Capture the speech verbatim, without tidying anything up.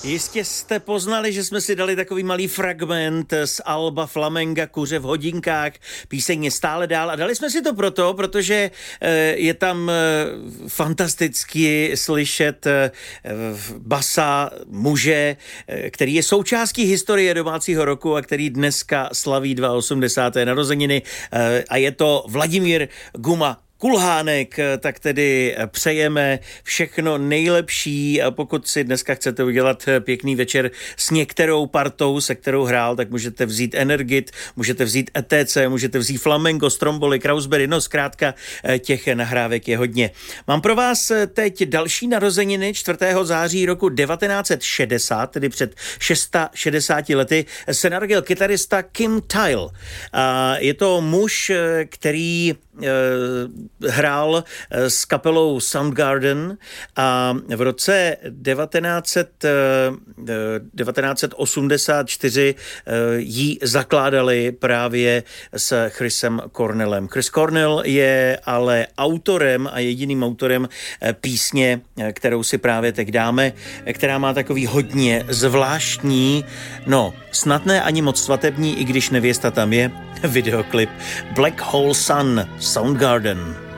Jistě jste poznali, že jsme si dali takový malý fragment z alba Flamenga Kuře v hodinkách, píseň je stále dál a dali jsme si to proto, protože je tam fantasticky slyšet basa muže, který je součástí historie domácího roku a který dneska slaví osmdesáté dva narozeniny a je to Vladimír Guma Kulhánek, tak tedy přejeme všechno nejlepší a pokud si dneska chcete udělat pěkný večer s některou partou, se kterou hrál, tak můžete vzít Energit, můžete vzít E T C, můžete vzít Flamengo, Stromboli, Krausberry, no zkrátka těch nahrávek je hodně. Mám pro vás teď další narozeniny čtvrtého září roku devatenáct set šedesát, tedy před šedesáti lety, se narodil kytarista Kim Thayil. Je to muž, který hrál s kapelou Soundgarden a v roce devatenáct set osmdesát čtyři ji zakládali právě s Chrisem Cornellem. Chris Cornell je ale autorem a jediným autorem písně, kterou si právě teď dáme, která má takový hodně zvláštní, no snad ne ani moc svatební, i když nevěsta tam je, videoklip Black Hole Sun, Soundgarden.